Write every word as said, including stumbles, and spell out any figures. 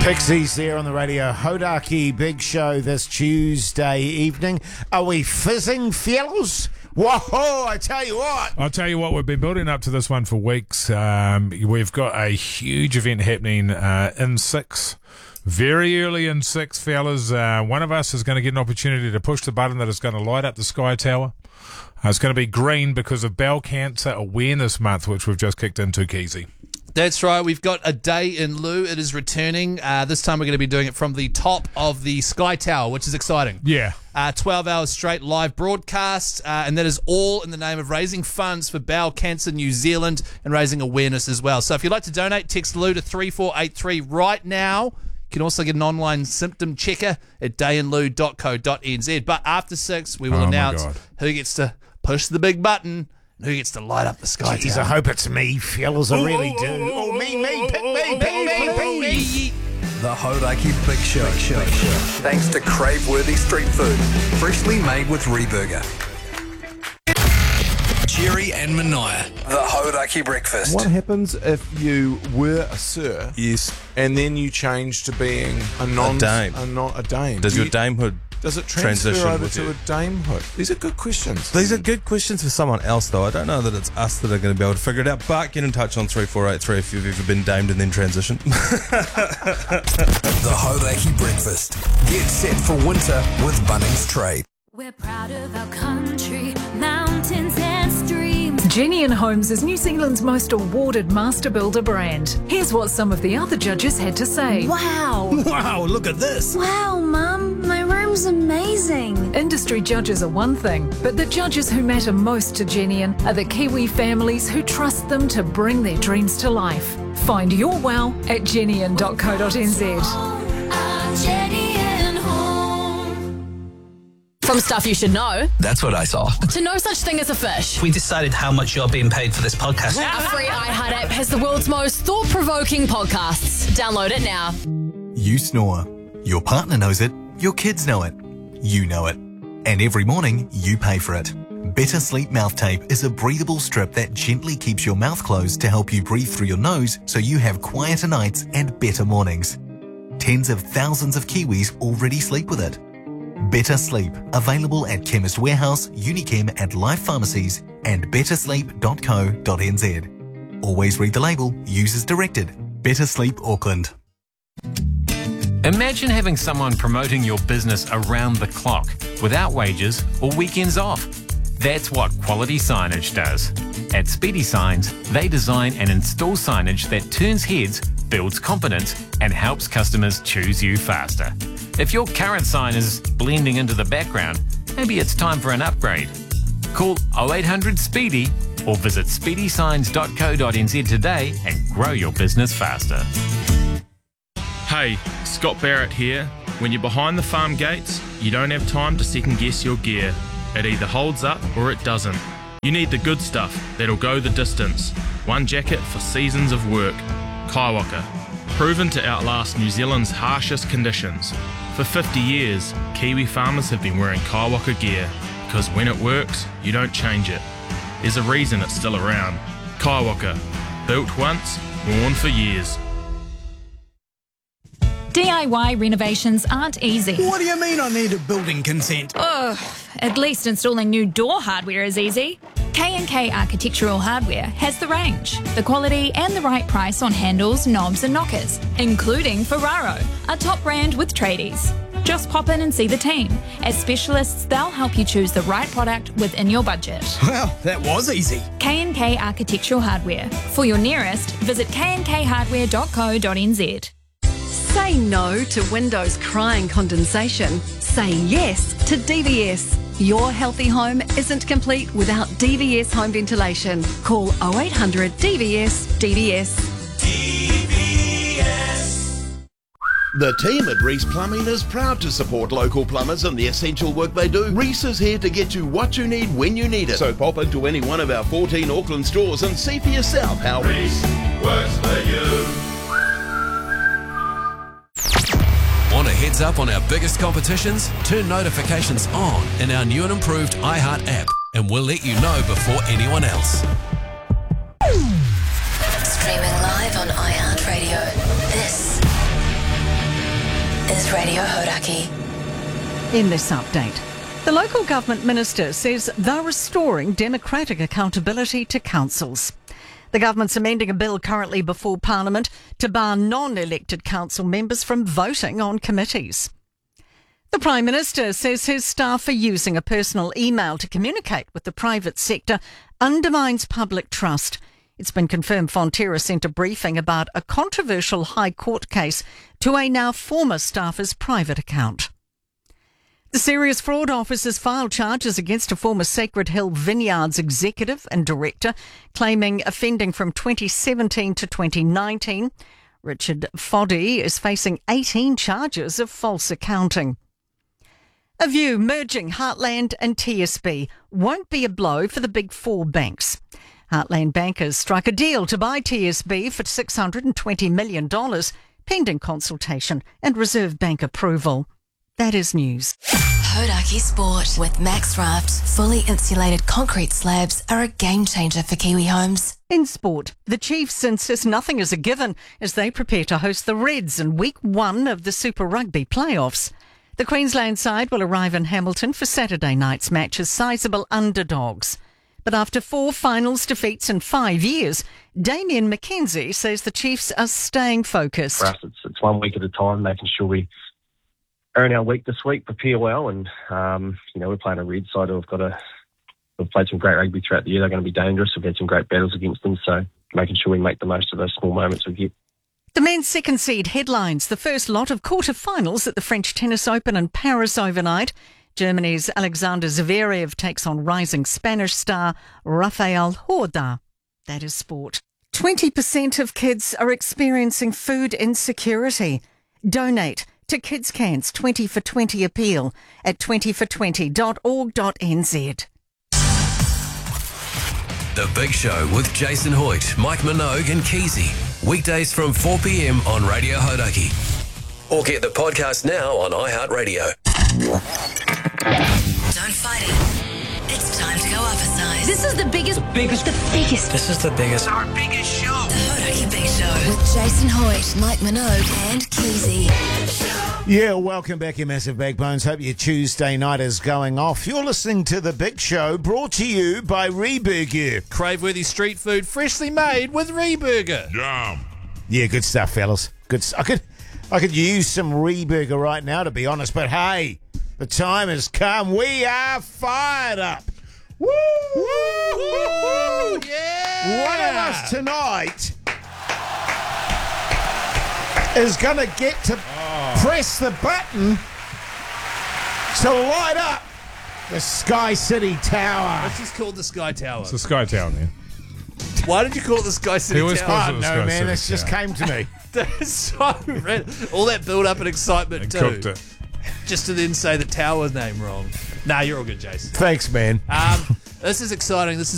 Pixies there on the radio. Hodaki Big Show this Tuesday evening. Are we fizzing, fellows? Whoa, I tell you what. I'll tell you what, we've been building up to this one for weeks. Um, we've got a huge event happening uh, in six. Very early in six, fellas. Uh, one of us is going to get an opportunity to push the button that is going to light up the Sky Tower. Uh, it's going to be green because of Bowel Cancer Awareness Month, which we've just kicked into, Keezy. That's right. We've got a day in lieu. It is returning. Uh, this time we're going to be doing it from the top of the Sky Tower, which is exciting. Yeah. Uh, twelve hours straight live broadcast, uh, and that is all in the name of raising funds for Bowel Cancer New Zealand and raising awareness as well. So if you'd like to donate, text Lou to three four eight three right now. You can also get an online symptom checker at day in lieu dot co dot n z. But after six, we will Oh, my announce God. who gets to push the big button and who gets to light up the Sky Jeez, Tower. I hope it's me, fellas. I really do. Oh, me, me, pick me, pick me, pick me. The Hodaki Big Show. Big Show. Thanks to crave-worthy street food, freshly made with Reburger. Jerry and Mania. The Hodaki Breakfast. What happens if you were a sir? Yes. And then you change to being a non A dame. A, non, a dame. Does Do your you- damehood Does it transfer transition over with to you? a damehood? These are good questions. These are good questions for someone else, though. I don't know that it's us that are going to be able to figure it out, but get in touch on three four eight three if you've ever been damed and then transitioned. The Hodaki Breakfast. Get set for winter with Bunnings Trade. We're proud of our country, mountains and streams. Genian Homes is New Zealand's most awarded master builder brand. Here's what some of the other judges had to say. Wow. Wow, look at this. Wow, Mum, my room's amazing. Industry judges are one thing, but the judges who matter most to Genian are the Kiwi families who trust them to bring their dreams to life. Find your wow at genian dot co dot n z. Our Jenny and home. From stuff you should know That's what I saw. to no such thing as a fish. We decided how much you're being paid for this podcast. Our free iHeart app has the world's most thought-provoking podcasts. Download it now. You snore. Your partner knows it. Your kids know it. You know it. And every morning, you pay for it. Better Sleep Mouth Tape is a breathable strip that gently keeps your mouth closed to help you breathe through your nose so you have quieter nights and better mornings. Tens of thousands of Kiwis already sleep with it. Better Sleep, available at Chemist Warehouse, Unichem and Life Pharmacies and better sleep dot co dot n z. Always read the label, use as directed. Better Sleep Auckland. Imagine having someone promoting your business around the clock without wages or weekends off. That's what Quality Signage does. At Speedy Signs, they design and install signage that turns heads, builds confidence, and helps customers choose you faster. If your current sign is blending into the background, maybe it's time for an upgrade. Call oh eight hundred SPEEDY or visit speedy signs dot co dot n z today and grow your business faster. Hey, Scott Barrett here. When you're behind the farm gates, you don't have time to second guess your gear. It either holds up or it doesn't. You need the good stuff that'll go the distance. One jacket for seasons of work. Kaiwaka. Proven to outlast New Zealand's harshest conditions. For fifty years, Kiwi farmers have been wearing Kaiwaka gear because when it works, you don't change it. There's a reason it's still around. Kaiwaka. Built once, worn for years. D I Y renovations aren't easy. What do you mean I need a building consent? Ugh, at least installing new door hardware is easy. K and K Architectural Hardware has the range, the quality and the right price on handles, knobs and knockers, including Ferraro, a top brand with tradies. Just pop in and see the team. As specialists, they'll help you choose the right product within your budget. Well, that was easy. K and K Architectural Hardware. For your nearest, visit k and k hardware dot co dot n z. Say no to windows crying condensation. Say yes to D V S. Your healthy home isn't complete without D V S home ventilation. Call oh eight hundred D V S D V S. D V S. The team at Reese Plumbing is proud to support local plumbers and the essential work they do. Reese is here to get you what you need when you need it. So pop into any one of our fourteen Auckland stores and see for yourself how Reese works for you. Want a heads up on our biggest competitions? Turn notifications on in our new and improved iHeart app, and we'll let you know before anyone else. Streaming live on iHeart Radio. This Radio Hodaki. In this update, the local government minister says they're restoring democratic accountability to councils. The government's amending a bill currently before Parliament to bar non-elected council members from voting on committees. The Prime Minister says his staff are using a personal email to communicate with the private sector undermines public trust. It's been confirmed Fonterra sent a briefing about a controversial High Court case to a now former staffer's private account. The Serious Fraud Office has filed charges against a former Sacred Hill Vineyards executive and director, claiming offending from twenty seventeen to twenty nineteen. Richard Foddy is facing eighteen charges of false accounting. A View merging Heartland and T S B won't be a blow for the big four banks. Heartland bankers struck a deal to buy T S B for six hundred twenty million dollars, pending consultation and Reserve Bank approval. That is news. Hodaki Sport with Max Raft. Fully insulated concrete slabs are a game changer for Kiwi homes. In sport, the Chiefs insist nothing is a given as they prepare to host the Reds in week one of the Super Rugby playoffs. The Queensland side will arrive in Hamilton for Saturday night's match as sizeable underdogs. But after four finals defeats in five years, Damien McKenzie says the Chiefs are staying focused. For us, it's, it's one week at a time, making sure we are in our week this week, prepare well, and um, you know we're playing a Red side who've got a we've played some great rugby throughout the year. They're going to be dangerous. We've had some great battles against them, so making sure we make the most of those small moments we get. The men's second seed headlines the first lot of quarter-finals at the French Tennis Open in Paris overnight. Germany's Alexander Zverev takes on rising Spanish star Rafael Horda. That is sport. twenty percent of kids are experiencing food insecurity. Donate to Kids Can's twenty for twenty appeal at twenty for twenty dot org dot n z. The Big Show with Jason Hoyt, Mike Minogue and Keezy. Weekdays from four p.m. on Radio Hodaki. Or get the podcast now on iHeartRadio. Don't fight it. It's time to go up a size. This is the biggest, biggest, the biggest. This is the biggest. Our biggest show. The Hodaki Big Show with Jason Hoyt, Mike Minogue and Keezy. Yeah, welcome back, you massive backbones. Hope your Tuesday night is going off. You're listening to The Big Show, brought to you by Reburger. Crave-worthy street food, freshly made with Reburger. Yum. Yeah, good stuff, fellas. Good. I could, I could use some Reburger right now, to be honest. But hey, the time has come. We are fired up. Woo! Woo! Woo! Yeah! One of us tonight is going to get to oh. press the button to light up the Sky City Tower. What's this called, the Sky Tower? It's the Sky Tower, man. Why did you call it the Sky City He always Tower? calls it Oh, the no, Sky man, City this just Tower. came to me. That's so red. All that build-up and excitement, And too. cooked it. Just to then say the tower's name wrong. Nah, you're all good, Jason. Thanks, man. Um, this is exciting. This is